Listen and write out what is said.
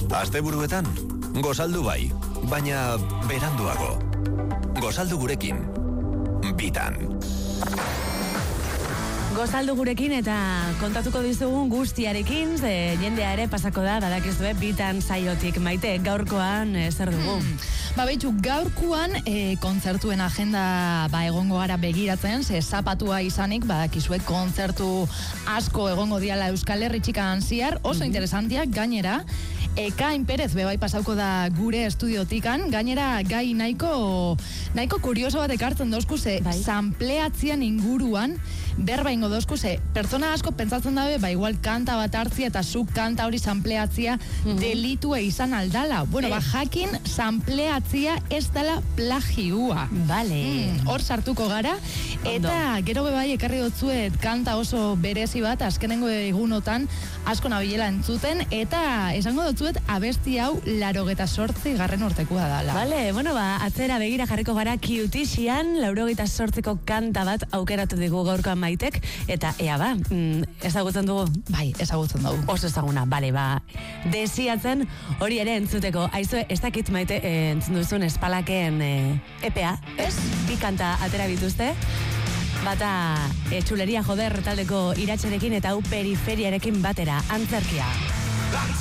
Asteburuetan, gozaldu bai, baina beranduago. Gozaldu gurekin, bitan. Gozaldu gurekin eta kontatuko dizugun guztiarekin, jendea ere pasako da, badakizue, bitan saiotik. Maite, gaurkoan zer dugu? Beitu, gaurkoan kontzertuen agenda egongo gara begiratzen, zapatua izanik, badakizue kontzertu asko egongo diala Euskal Herri txikan ziar, oso interesantiak, gainera, Ekain Perez bebai pasauko da gure estudiotikan, gainera gai nahiko kurioso bat ekartzen dozku, sampleatzian inguruan, berba ingo dozku, pertsona asko pentsatzen dabe, igual kanta bat hartzia eta zuk kanta hori sampleatzia delitua izan aldala. Bueno, jakin sampleatzia ez dela plagiua. Vale. Hor sartuko gara, eta gero bebai ekarri dotzuet kanta oso berezi bat, azkenengo egunotan asko nabilela entzuten, eta esango dotzuet abesti hau 88 urtekoa dala. Vale, bueno, atzera begira jarriko gara Kiutixian 88ko kanta bat aukeratu digu gaurkoan Maitek, eta ea ezagutzen dugu? Bai, ezagutzen dugu. Oso ezaguna, bale, desiatzen hori ere entzuteko. Aizue, ez dakit Maite entzun duzun Espalaken EPA, ez? Bi kanta atera bituzte. Bata Txuleria Joder taldeko iratxerekin eta hau Periferiarekin batera, Antzerkia.